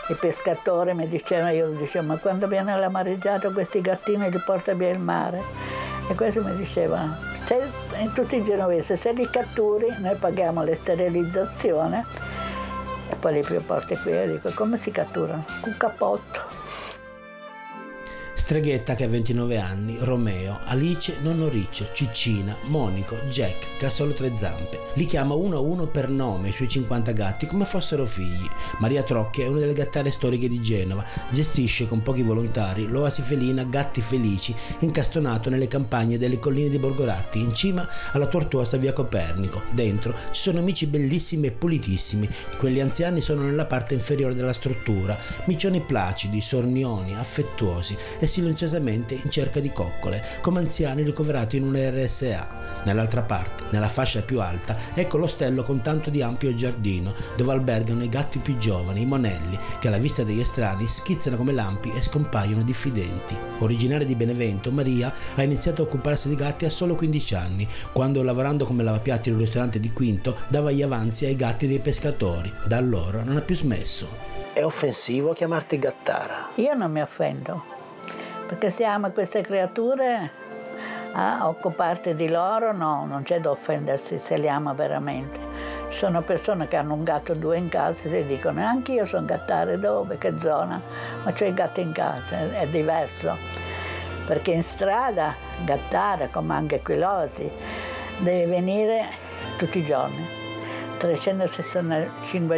i pescatori mi dicevano, io dicevo, ma quando viene la mareggiata questi gattini li porta via il mare? E questo mi diceva, in tutti i genovesi, se li catturi noi paghiamo la sterilizzazione e poi li porti qui. E dico, come si catturano? Con un cappotto. Streghetta che ha 29 anni, Romeo, Alice, Nonno Riccio, Ciccina, Monico, Jack, che ha solo 3 zampe. Li chiama uno a uno per nome i suoi 50 gatti come fossero figli. Maria Trocchi è una delle gattare storiche di Genova, gestisce con pochi volontari l'oasi felina Gatti Felici, incastonato nelle campagne delle colline di Borgoratti, in cima alla tortuosa via Copernico. Dentro ci sono amici bellissimi e pulitissimi, quelli anziani sono nella parte inferiore della struttura, miccioni placidi, sornioni, affettuosi e silenziosamente in cerca di coccole, come anziani ricoverati in un RSA. Nell'altra parte, nella fascia più alta, ecco l'ostello con tanto di ampio giardino, dove albergano i gatti più giovani, i monelli, che alla vista degli estranei schizzano come lampi e scompaiono diffidenti. Originaria di Benevento, Maria ha iniziato a occuparsi di gatti a solo 15 anni, quando, lavorando come lavapiatti in un ristorante di Quinto, dava gli avanzi ai gatti dei pescatori. Da allora non ha più smesso. È offensivo chiamarti gattara? Io non mi offendo, perché se ama queste creature, occuparti di loro, no, non c'è da offendersi se li ama veramente. Ci sono persone che hanno un gatto o 2 in casa e si dicono, anche io sono gattare, dove, che zona? Ma c'ho i gatti in casa, è diverso. Perché in strada, gattare, come anche qui l'oasi, deve venire tutti i giorni, 365